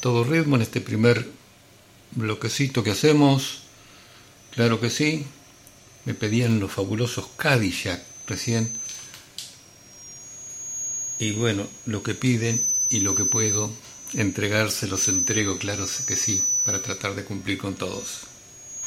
todo ritmo en este primer bloquecito que hacemos. Claro que sí. Me pedían los fabulosos Cadillac recién. Y bueno, lo que piden y lo que puedo entregar se los entrego, claro que sí, para tratar de cumplir con todos.